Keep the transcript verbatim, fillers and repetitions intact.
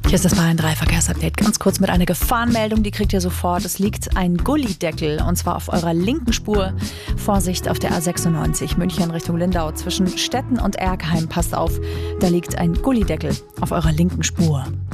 Hier ist das Bayern drei Verkehrsupdate. Ganz kurz mit einer Gefahrenmeldung, die kriegt ihr sofort. Es liegt ein Gullideckel und zwar auf eurer linken Spur. Vorsicht auf der A sechsundneunzig München Richtung Lindau zwischen Stetten und Erkheim. Passt auf, da liegt ein Gullideckel auf eurer linken Spur.